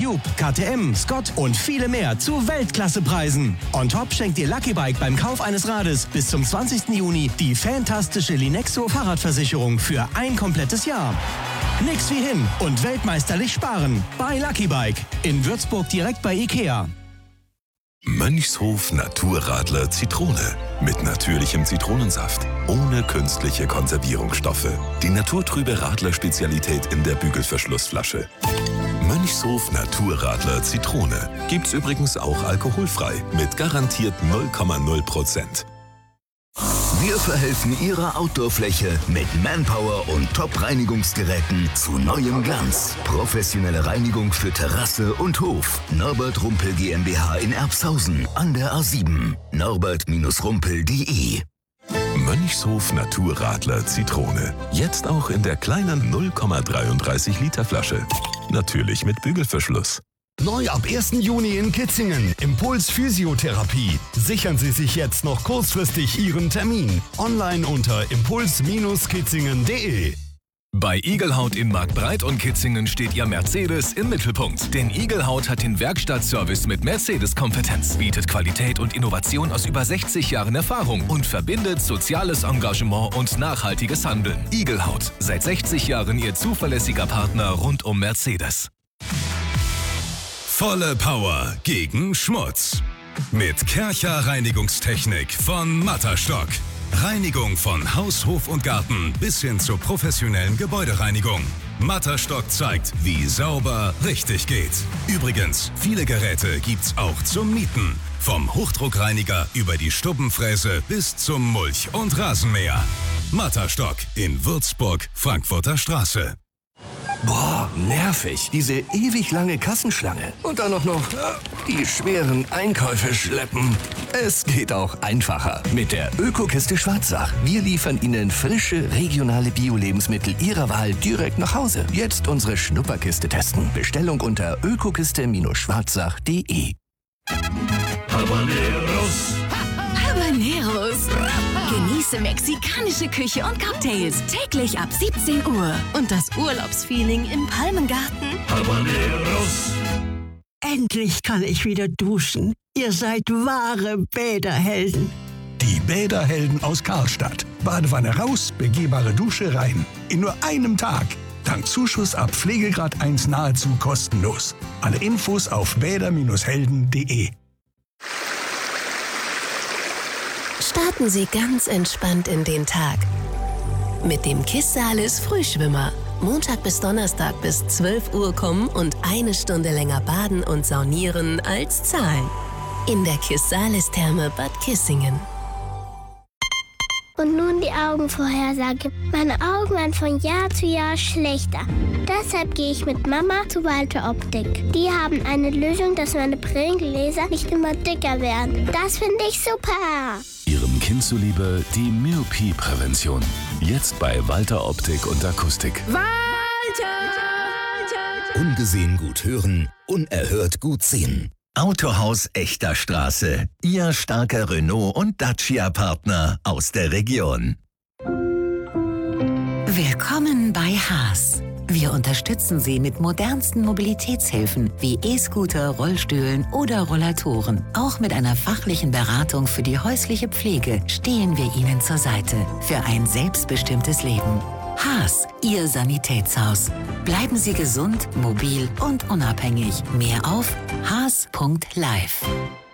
Cube, KTM, Scott und viele mehr zu Weltklassepreisen. On top schenkt dir Lucky Bike beim Kauf eines Rades bis zum 20. Juni die fantastische Linexo Fahrradversicherung für ein komplettes Jahr. Nix wie hin und weltmeisterlich sparen bei Lucky Bike in Würzburg direkt bei Ikea. Mönchshof Naturradler Zitrone. Mit natürlichem Zitronensaft. Ohne künstliche Konservierungsstoffe. Die naturtrübe Radler-Spezialität in der Bügelverschlussflasche. Mönchshof Naturradler Zitrone. Gibt's übrigens auch alkoholfrei. Mit garantiert 0,0%. Wir verhelfen Ihrer Outdoor-Fläche mit Manpower und Top-Reinigungsgeräten zu neuem Glanz. Professionelle Reinigung für Terrasse und Hof. Norbert Rumpel GmbH in Erbshausen an der A7. norbert-rumpel.de. Mönchshof Naturradler Zitrone. Jetzt auch in der kleinen 0,33 Liter Flasche. Natürlich mit Bügelverschluss. Neu ab 1. Juni in Kitzingen. Impuls Physiotherapie. Sichern Sie sich jetzt noch kurzfristig Ihren Termin. Online unter impuls-kitzingen.de. Bei Igelhaut in Marktbreit und Kitzingen steht Ihr Mercedes im Mittelpunkt. Denn Igelhaut hat den Werkstattservice mit Mercedes-Kompetenz, bietet Qualität und Innovation aus über 60 Jahren Erfahrung und verbindet soziales Engagement und nachhaltiges Handeln. Igelhaut, seit 60 Jahren Ihr zuverlässiger Partner rund um Mercedes. Volle Power gegen Schmutz. Mit Kärcher Reinigungstechnik von Matterstock. Reinigung von Haus, Hof und Garten bis hin zur professionellen Gebäudereinigung. Matterstock zeigt, wie sauber richtig geht. Übrigens, viele Geräte gibt's auch zum Mieten. Vom Hochdruckreiniger über die Stubbenfräse bis zum Mulch- und Rasenmäher. Matterstock in Würzburg, Frankfurter Straße. Boah, nervig. Diese ewig lange Kassenschlange. Und dann noch die schweren Einkäufe schleppen. Es geht auch einfacher. Mit der Ökokiste Schwarzach. Wir liefern Ihnen frische, regionale Bio-Lebensmittel Ihrer Wahl direkt nach Hause. Jetzt unsere Schnupperkiste testen. Bestellung unter ökokiste-schwarzach.de. Habaneros. Genieße mexikanische Küche und Cocktails täglich ab 17 Uhr. Und das Urlaubsfeeling im Palmengarten. Habaneros. Endlich kann ich wieder duschen. Ihr seid wahre Bäderhelden. Die Bäderhelden aus Karlstadt. Badewanne raus, begehbare Dusche rein. In nur einem Tag. Dank Zuschuss ab Pflegegrad 1 nahezu kostenlos. Alle Infos auf bäder-helden.de. Starten Sie ganz entspannt in den Tag. Mit dem Kissalis Frühschwimmer. Montag bis Donnerstag bis 12 Uhr kommen und eine Stunde länger baden und saunieren als zahlen. In der Kissalis-Therme Bad Kissingen. Und nun die Augenvorhersage. Meine Augen werden von Jahr zu Jahr schlechter. Deshalb gehe ich mit Mama zu Walter Optik. Die haben eine Lösung, dass meine Brillengläser nicht immer dicker werden. Das finde ich super. Ihrem Kind zuliebe die Myopie-Prävention. Jetzt bei Walter Optik und Akustik. Walter! Ungesehen gut hören, unerhört gut sehen. Autohaus Echter Straße. Ihr starker Renault- und Dacia-Partner aus der Region. Willkommen bei Haas. Wir unterstützen Sie mit modernsten Mobilitätshilfen wie E-Scooter, Rollstühlen oder Rollatoren. Auch mit einer fachlichen Beratung für die häusliche Pflege stehen wir Ihnen zur Seite für ein selbstbestimmtes Leben. Haas, Ihr Sanitätshaus. Bleiben Sie gesund, mobil und unabhängig. Mehr auf haas.live.